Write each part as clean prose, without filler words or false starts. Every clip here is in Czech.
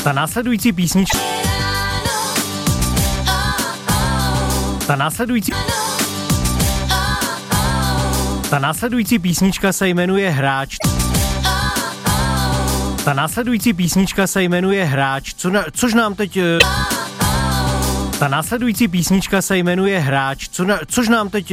Ta následující písnička. Ta následující písnička se jmenuje Hráč. Ta následující písnička se jmenuje Hráč, což nám teď... Ta následující písnička se jmenuje Hráč, což nám teď...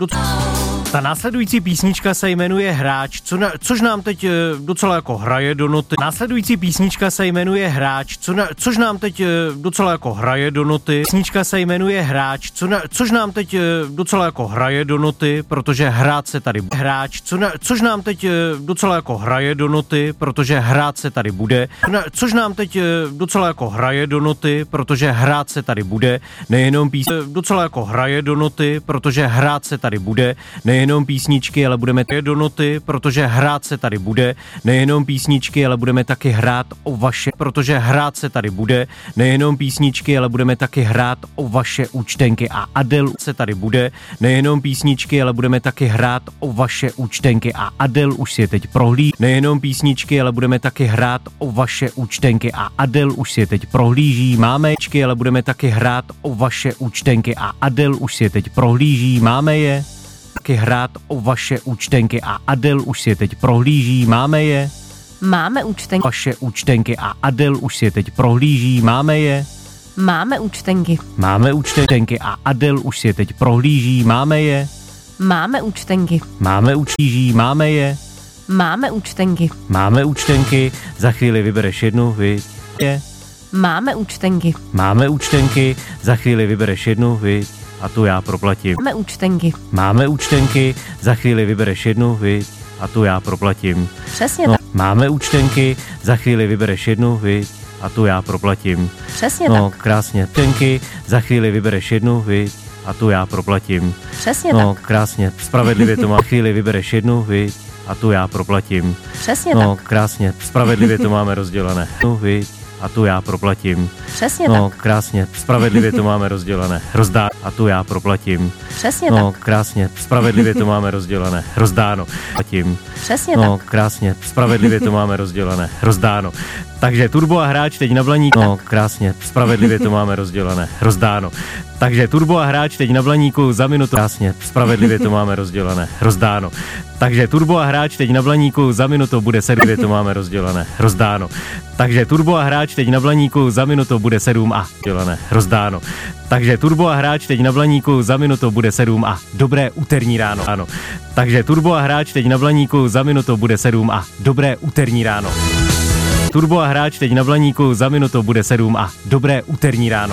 Ta následující písnička se jmenuje Hráč, což nám teď docela jako hraje do noty. Následující písnička se jmenuje Hráč, což nám teď docela jako hraje do noty. Písnička se jmenuje Hráč, což nám teď docela jako hraje do noty, protože hrát se tady bude. Hráč, což nám teď docela jako hraje do noty, protože hrát se tady bude. Což nám teď docela jako hraje do noty, protože hrát se tady bude. Nejenom docela jako hraje do noty, protože hrát se tady bude. Nejenom písničky, ale budeme taky do noty, protože hrát se tady bude. Nejenom písničky, ale budeme taky hrát o vaše, protože hrát se tady bude. Nejenom písničky, ale budeme taky hrát o vaše účtenky a Adel se tady bude. Nejenom písničky, ale budeme taky hrát o vaše účtenky a Adel už si je teď prohlíží. Nejenom písničky, ale budeme taky hrát o vaše účtenky a Adel už si je teď prohlíží. Máme čky, ale budeme taky hrát o vaše účtenky a Adel už si je teď prohlíží. Máme je taky hrát o vaše účtenky a Adel už si je teď prohlíží. Máme je? Máme účtenky. Vaše účtenky a Adel už si je teď prohlíží. Máme je? Máme účtenky. Máme účtenky a Adel už si je teď prohlíží. Máme je? Máme účtenky. Máme účtenky. Máme je? Máme účtenky. Máme účtenky. Za chvíli vybereš jednu, vy je? Máme účtenky. Máme účtenky. Za chvíli vybereš jednu, vy a tu já proplatím. Máme účtenky. Máme účtenky, za chvíli vybereš jednu, vy a tu já proplatím. Přesně tak. Máme účtenky, za chvíli vybereš jednu, vy a tu já proplatím. Přesně tak. Krásně. Účtenky, za chvíli vybereš jednu, vy a tu já proplatím. Přesně tak. Krásně. Spravedlivě to má. Chvíli vybereš jednu, vy a tu já proplatím. Přesně tak. Krásně. Spravedlivě to máme rozdělené. Vy a tu já proplatím. Přesně tak. Krásně. Spravedlivě to máme rozdělené. Rozdá a tu já proplatím. Přesně tak. Krásně. Spravedlivě to máme rozdělené. Rozdáno. Platím. Přesně tak. Krásně. Spravedlivě to máme rozdělené. Rozdáno. Takže Turbo a Hráč teď na Blaníku. Krásně. Spravedlivě to máme rozdělené. Rozdáno. Takže Turbo a Hráč teď na Blaníku za minutu. Krásně. Spravedlivě to máme rozdělené. Rozdáno. Takže Turbo a Hráč teď na Blaníku za minutu bude 7. To máme rozdělené. Rozdáno. Takže Turbo a Hráč teď na Blaníku za minutu bude 7 a dělené. Rozdáno. Takže Turbo a Hráč teď na Blaníku za minutu bude 7 a dobré úterní ráno. Ano. Takže Turbo a Hráč teď na Blaníku za minutu bude 7 a dobré úterní ráno. Turbo a Hráč teď na Blaníku za minutu bude 7 a dobré úterní ráno.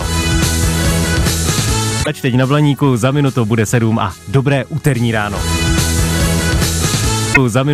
Hráč teď na Blaníku za minutu bude 7 a dobré úterní ráno. Za minutu